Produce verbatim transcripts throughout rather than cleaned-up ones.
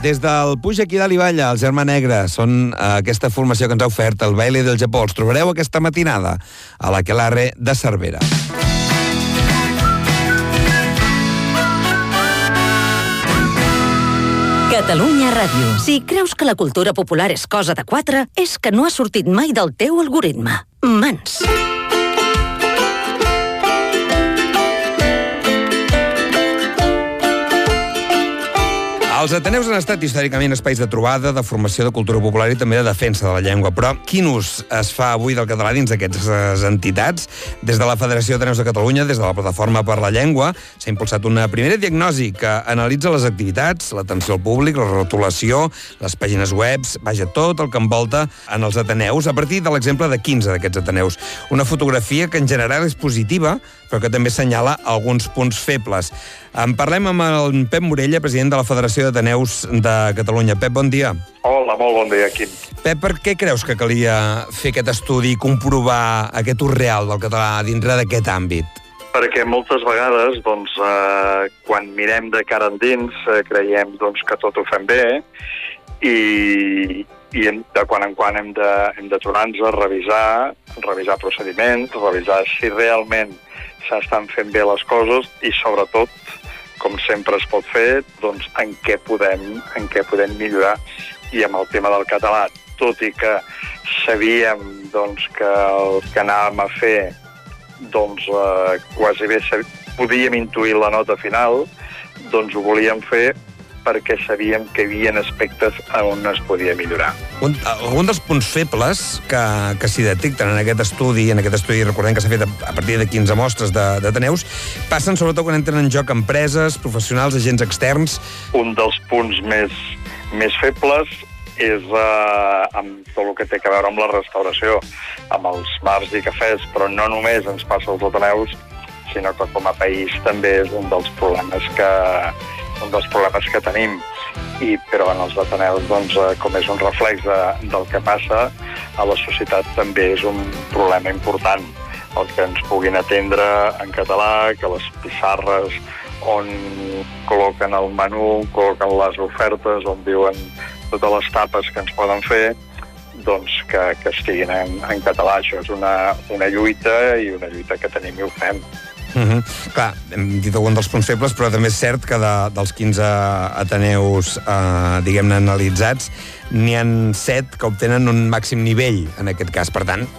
Des del Puig aquí dalt i balla, el Germà Negre, són uh, aquesta formació que ens ha ofert el Baile del Japó. Els trobareu aquesta matinada a l'Aquelarre de Cervera. Catalunya Ràdio. Si creus que la cultura popular és cosa de quatre, és que no ha sortit mai del teu algoritme. Mans. Els Ateneus han estat històricament espais de trobada, de formació de cultura popular i també de defensa de la llengua. Però quin ús es fa avui del català dins d'aquestes entitats? Des de la Federació d'Ateneus de Catalunya, des de la Plataforma per la Llengua, s'ha impulsat una primera diagnosi que analitza les activitats, l'atenció al públic, la rotulació, les pàgines webs, vaja, tot el que envolta en els Ateneus, a partir de l'exemple de quinze d'aquests Ateneus. Una fotografia que en general és positiva, però que també assenyala alguns punts febles. En parlem amb el Pep Morella, president de la Federació d'Ateneus de Catalunya. Pep, bon dia. Hola, molt bon dia, Quim. Pep, per què creus que calia fer aquest estudi i comprovar aquest ús real del català dintre d'aquest àmbit? Perquè moltes vegades, doncs, eh, quan mirem de cara endins, eh, creiem doncs, que tot ho fem bé i, i hem, de quan en quan hem de, hem d'aturar-nos a revisar, revisar procediments, revisar si realment s'estan fent bé les coses i, sobretot, com sempre es pot fer, doncs, en què podem, en què podem millorar. I amb el tema del català, tot i que sabíem doncs, que el que anàvem a fer doncs, eh, quasi bé podíem intuir la nota final, doncs ho volíem fer perquè sabíem que hi havia aspectes on es podia millorar. Un, algun dels punts febles que, que s'hi detecten en aquest estudi, en aquest estudi recordem que s'ha fet a, a partir de quinze mostres d'Ateneus, passen sobretot quan entren en joc empreses, professionals, agents externs. Un dels punts més, més febles és eh, amb tot el que té a veure amb la restauració, amb els bars i cafès, però no només ens passa als Ateneus, sinó que com a país també és un dels problemes que un dels problemes que tenim. I, però en els Ateneus, doncs, com és un reflex de, del que passa a la societat, també és un problema important. El que ens puguin atendre en català, que les pissarres on col·loquen el menú, col·loquen les ofertes, on diuen totes les tapes que ens poden fer, doncs que, que estiguin en, en català. Això és una, una lluita i una lluita que tenim i ho fem. Uh-huh. Clar, hem dit algun dels punts febles, però també és cert que de, dels quinze Ateneus eh, diguem-ne analitzats, n'hi ha set que obtenen un màxim nivell en aquest cas. Per tant,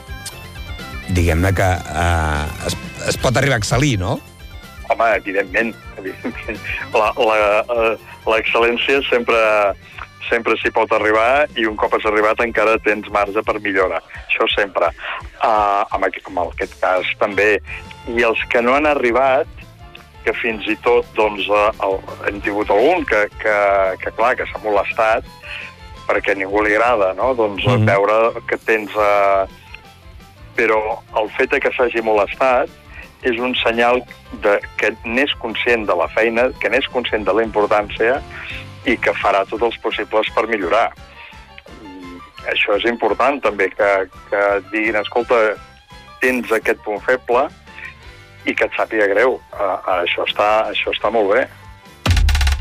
diguem-ne que eh, es, es pot arribar a excel·lir, no? Home, evidentment. evidentment. La, la, uh, l'excel·lència sempre, sempre s'hi pot arribar i un cop has arribat encara tens marge per millora. Això sempre. Uh, en, aquest, en aquest cas també. I els que no han arribat, que fins i tot doncs, el, hem tingut algun que, que, que clar, que s'ha molestat, perquè a ningú li agrada, no? Doncs mm. veure que tens... Eh... Però el fet que s'hagi molestat és un senyal de, que n'és conscient de la feina, que n'és conscient de la importància i que farà tots els possibles per millorar. Això és important també, que, que diguin, escolta, tens aquest punt feble, i que et sàpiga greu. Uh, això, està, això està molt bé.